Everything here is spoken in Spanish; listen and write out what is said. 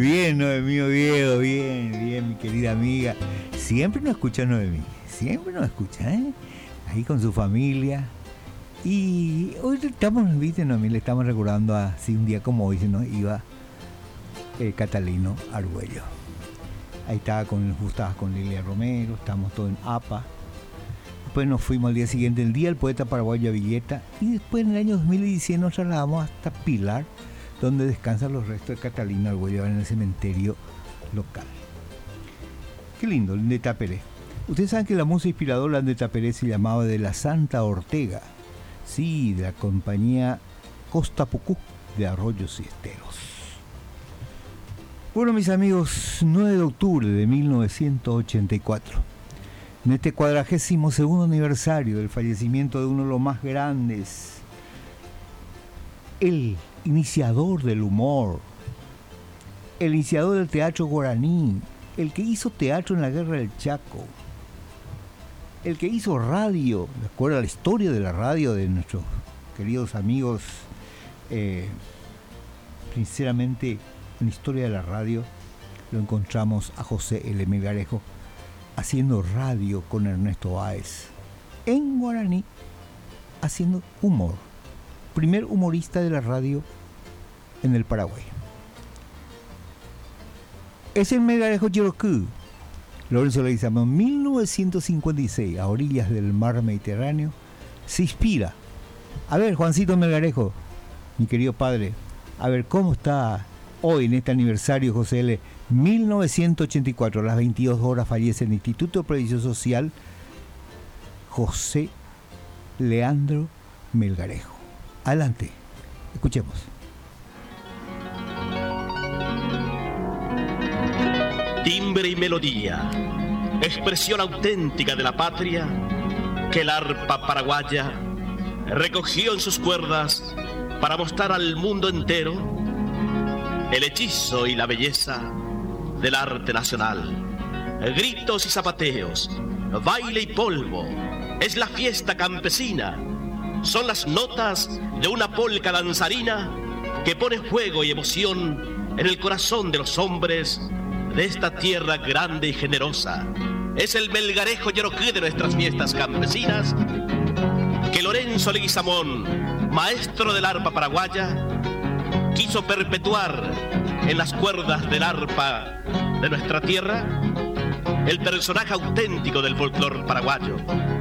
Bien, Noemí Oviedo, bien, mi querida amiga. Siempre nos escucha Noemí, siempre nos escucha, ¿eh? Ahí con su familia. Y hoy estamos, viste, Noemí, le estamos recordando así un día como hoy se nos iba Catalino Argüello. Ahí estaba con Lilia Romero, estamos todos en APA. Después nos fuimos al día siguiente, el día del poeta paraguayo Villeta. Y después en el año 2017 nos trasladamos hasta Pilar, donde descansan los restos de Catalina Argüello en el cementerio local. Qué lindo, el de Taperé. Ustedes saben que la música inspiradora de Taperé se llamaba De la Santa Ortega, sí, de la compañía Costa Pucú de Arroyos y Esteros. Bueno, mis amigos, 9 de octubre de 1984, en este 42º aniversario del fallecimiento de uno de los más grandes, el iniciador del humor, el iniciador del teatro guaraní, el que hizo teatro en la Guerra del Chaco, el que hizo radio, de acuerdo a la historia de la radio de nuestros queridos amigos, sinceramente en la historia de la radio lo encontramos a José L. Melgarejo haciendo radio con Ernesto Báez en guaraní, haciendo humor. Primer humorista de la radio en el Paraguay. Es el Melgarejo Yerokú. Lorenzo Leguizamo, en 1956, a orillas del mar Mediterráneo, se inspira. A ver, Juancito Melgarejo, mi querido padre, a ver, ¿cómo está hoy en este aniversario, José L? 1984, a las 22 horas, fallece en el Instituto de Previsión Social José Leandro Melgarejo. Adelante, escuchemos. Timbre y melodía, expresión auténtica de la patria que el arpa paraguaya recogió en sus cuerdas para mostrar al mundo entero el hechizo y la belleza del arte nacional. Gritos y zapateos, baile y polvo, es la fiesta campesina. Son las notas de una polca danzarina que pone fuego y emoción en el corazón de los hombres de esta tierra grande y generosa. Es el Melgarejo Yerokú de nuestras fiestas campesinas que Lorenzo Leguizamón, maestro del arpa paraguaya, quiso perpetuar en las cuerdas del arpa de nuestra tierra, el personaje auténtico del folclore paraguayo.